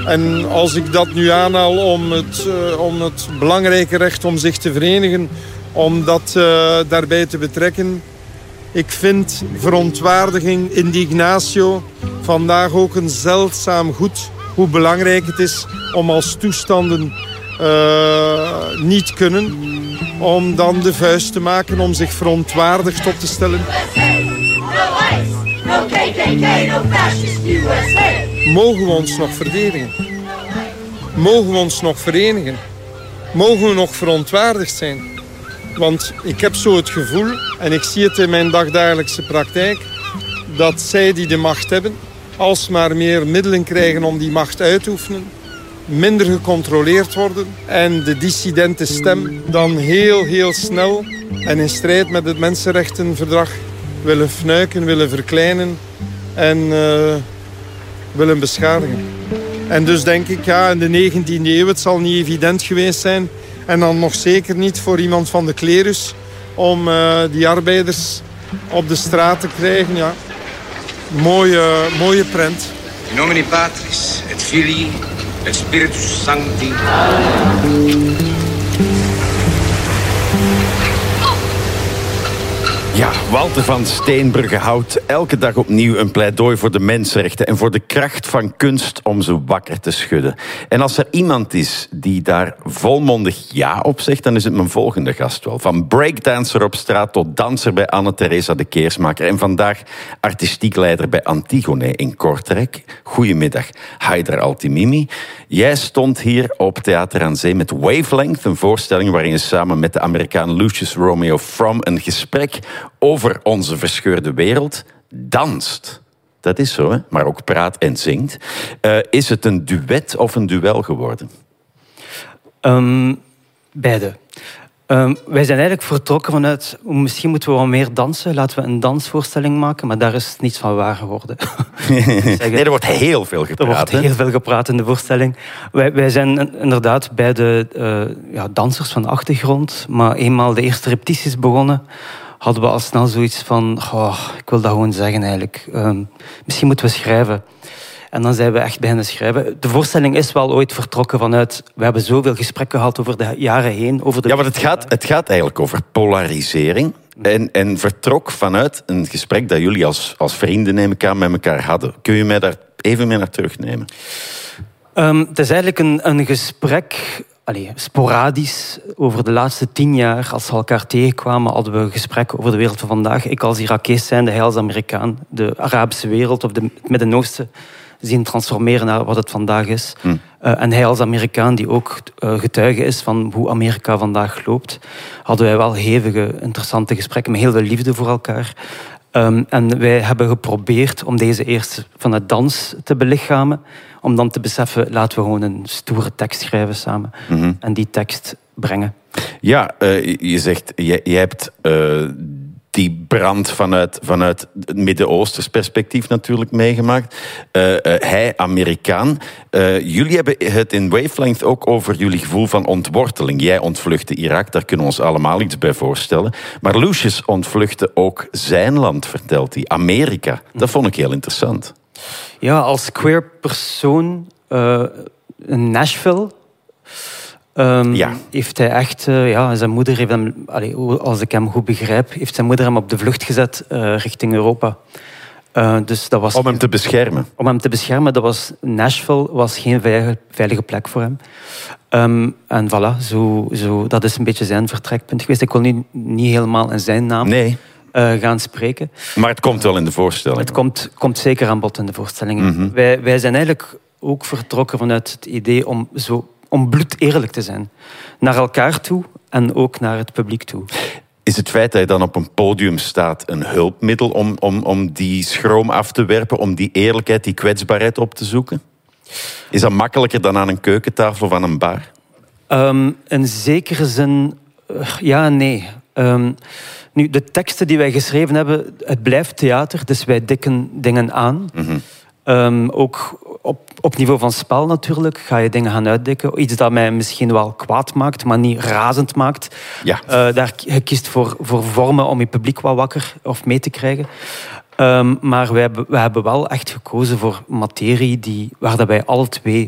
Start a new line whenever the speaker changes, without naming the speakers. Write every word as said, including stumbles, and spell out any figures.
En als ik dat nu aanhaal om het, uh, om het belangrijke recht om zich te verenigen, om dat uh, daarbij te betrekken. Ik vind verontwaardiging, indignatio, vandaag ook een zeldzaam goed. Hoe belangrijk het is om als toestanden uh, niet kunnen, om dan de vuist te maken, om zich verontwaardigd op te stellen. Mogen we ons nog verdedigen? Mogen we ons nog verenigen? Mogen we nog verontwaardigd zijn? Want ik heb zo het gevoel, en ik zie het in mijn dagdagelijkse praktijk, dat zij die de macht hebben, alsmaar meer middelen krijgen om die macht uit te oefenen, minder gecontroleerd worden en de dissidente stem dan heel, heel snel en in strijd met het Mensenrechtenverdrag willen fnuiken, willen verkleinen en uh, willen beschadigen. En dus denk ik, ja, in de negentiende eeuw, het zal niet evident geweest zijn, en dan nog zeker niet voor iemand van de klerus, om uh, die arbeiders op de straat te krijgen. Ja. Mooie, mooie prent.
In nomine Patris et Filii et Spiritus Sancti.
Ja, Walter van Steenbrugge houdt elke dag opnieuw een pleidooi voor de mensenrechten en voor de kracht van kunst om ze wakker te schudden. En als er iemand is die daar volmondig ja op zegt, dan is het mijn volgende gast wel. Van breakdancer op straat tot danser bij Anne-Theresa de Keersmaker en vandaag artistiek leider bij Antigone in Kortrijk. Goedemiddag, Haidar Altimimi. Jij stond hier op Theater aan Zee met Wavelength, een voorstelling waarin je samen met de Amerikaan Lucius Romeo Fromm een gesprek over onze verscheurde wereld danst. Dat is zo, hè? Maar ook praat en zingt. Uh, is het een duet of een duel geworden?
Um, beide. Um, wij zijn eigenlijk vertrokken vanuit, misschien moeten we wat meer dansen, laten we een dansvoorstelling maken, maar daar is niets van waar geworden.
Nee, er wordt heel veel gepraat.
Er wordt
hè?
heel veel gepraat in de voorstelling. Wij, wij zijn inderdaad beide uh, ja, dansers van de achtergrond, maar eenmaal de eerste repetities begonnen, hadden we al snel zoiets van, oh, ik wil dat gewoon zeggen eigenlijk. Um, misschien moeten we schrijven. En dan zijn we echt beginnen schrijven. De voorstelling is wel ooit vertrokken vanuit, we hebben zoveel gesprekken gehad over de jaren heen. Over de
ja, maar het gaat, het gaat eigenlijk over polarisering. En, en vertrok vanuit een gesprek dat jullie als, als vrienden, neem ik aan, met elkaar hadden. Kun je mij daar even mee naar terugnemen?
Um, het is eigenlijk een, een gesprek, allee, sporadisch, over de laatste tien jaar. Als we elkaar tegenkwamen, hadden we gesprekken over de wereld van vandaag. Ik als Irakees zijnde, hij als Amerikaan. De Arabische wereld of de, het Midden-Oosten zien transformeren naar wat het vandaag is. Hm. Uh, en hij als Amerikaan, die ook uh, getuige is van hoe Amerika vandaag loopt, hadden wij wel hevige, interessante gesprekken met heel veel liefde voor elkaar. Um, en wij hebben geprobeerd om deze eerst vanuit dans te belichamen, om dan te beseffen, laten we gewoon een stoere tekst schrijven samen. Mm-hmm. En die tekst brengen.
Ja, uh, je zegt, je, je hebt uh, die brand vanuit, vanuit het Midden-Oosters perspectief natuurlijk meegemaakt. Uh, uh, hij, Amerikaan. Uh, jullie hebben het in Wavelength ook over jullie gevoel van ontworteling. Jij ontvluchtte Irak, daar kunnen we ons allemaal iets bij voorstellen. Maar Lucius ontvluchtte ook zijn land, vertelt hij. Amerika. Dat vond ik heel interessant.
Ja, als queer persoon uh, in Nashville Um, ja. heeft hij echt, uh, ja, zijn moeder heeft hem, allee, als ik hem goed begrijp, heeft zijn moeder hem op de vlucht gezet uh, richting Europa. Uh, dus dat was,
om hem te beschermen?
Om hem te beschermen. Dat was, Nashville was geen veilige, veilige plek voor hem. Um, en voilà, zo, zo, dat is een beetje zijn vertrekpunt geweest. Ik wil nu niet helemaal in zijn naam
nee.
uh, gaan spreken.
Maar het komt wel in de voorstelling.
Het komt, komt zeker aan bod in de voorstelling. Mm-hmm. Wij, wij zijn eigenlijk ook vertrokken vanuit het idee om zo om bloed eerlijk te zijn. Naar elkaar toe en ook naar het publiek toe.
Is het feit dat je dan op een podium staat een hulpmiddel om, om, om die schroom af te werpen, om die eerlijkheid, die kwetsbaarheid op te zoeken? Is dat makkelijker dan aan een keukentafel of aan een bar?
Um, in zekere zin, uh, ja en nee. Um, nu, de teksten die wij geschreven hebben, het blijft theater, dus wij dikken dingen aan. Mm-hmm. Um, ook op, op niveau van spel natuurlijk ga je dingen gaan uitdikken. Iets dat mij misschien wel kwaad maakt, maar niet razend maakt.
Ja.
Uh, daar, je kiest voor, voor vormen om je publiek wat wakker of mee te krijgen. Um, maar wij, wij hebben wel echt gekozen voor materie die, waar dat wij alle twee